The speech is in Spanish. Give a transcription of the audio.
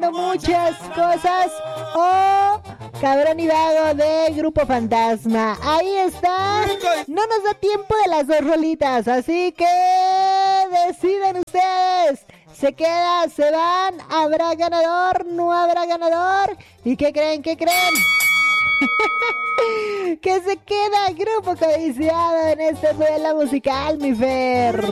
haciendo muchas cosas o Cabrón y Vago de Grupo Fantasma. Ahí está. No nos da tiempo de las dos rolitas, así que deciden ustedes. Se queda, se van, habrá ganador, no habrá ganador. ¿Y qué creen? ¿Qué creen? Que se queda Grupo Codiciado en este duelo musical, mi Fer.